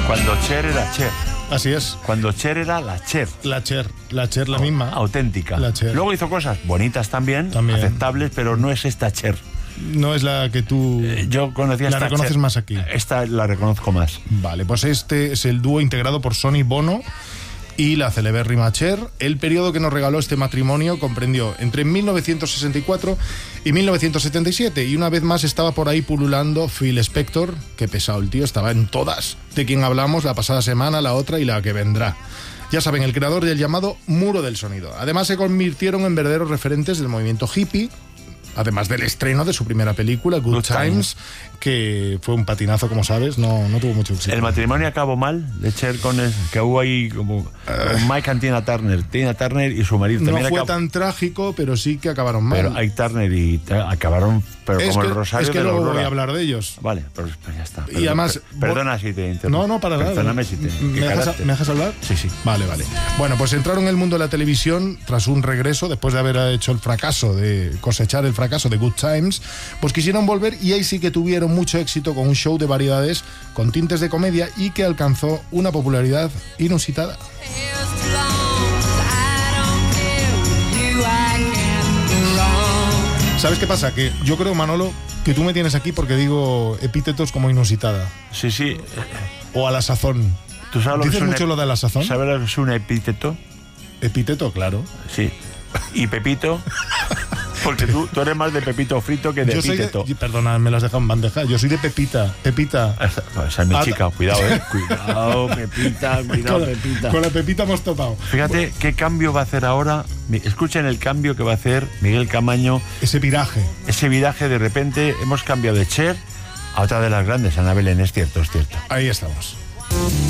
Cuando Cher era Cher. Así es. Cuando Cher era la Cher. La Cher, la misma. Auténtica. La Cher. Luego hizo cosas bonitas también, aceptables, pero no es esta Cher. No es la que tú... Yo conocía la esta reconoces Cher. más aquí. Esta la reconozco más. Vale, pues este es el dúo integrado por Sonny Bono y la celebérrima Cher. El periodo que nos regaló este matrimonio comprendió entre 1964 y 1977, y una vez más estaba por ahí pululando Phil Spector. Qué pesado el tío, estaba en todas de quien hablamos la pasada semana, la otra y la que vendrá. Ya saben, el creador del llamado muro del sonido. Además se convirtieron en verdaderos referentes del movimiento hippie, además del estreno de su primera película, Good Times, que fue un patinazo, como sabes, no tuvo mucho éxito. El matrimonio acabó mal de Cher con que hubo ahí como Mike and Tina Turner y su marido. No también fue tan trágico, pero sí que acabaron mal. Pero Ike Turner y acabaron, pero es como que, el rosario es que de luego Aurora. voy a hablar de ellos. Vale, pues ya está. Y además... Perdona si te interrumpo. No, para nada. Perdóname si te... ¿Me dejas hablar? Sí. Vale. Bueno, pues entraron en el mundo de la televisión tras un regreso, después de haber hecho cosechar el fracaso de Good Times, pues quisieron volver, y ahí sí que tuvieron mucho éxito con un show de variedades con tintes de comedia y que alcanzó una popularidad inusitada. ¿Sabes qué pasa? Que yo creo, Manolo, que tú me tienes aquí porque digo epítetos como inusitada. Sí. O a la sazón. ¿Tú sabes lo ¿Dices que es mucho lo de la sazón? ¿Sabes lo que es un epíteto? Epíteto, claro. Sí. ¿Y Pepito? Porque tú eres más de Pepito frito que de epíteto. Perdona, me lo has dejado en bandeja. Yo soy de Pepita. Esa es mi chica, cuidado, Cuidado, Pepita, Pepita. Con la Pepita hemos topado. Fíjate qué cambio va a hacer ahora. Escuchen el cambio que va a hacer Miguel Camaño. Ese viraje. De repente hemos cambiado de Cher a otra de las grandes, Ana Belén, es cierto. Ahí estamos.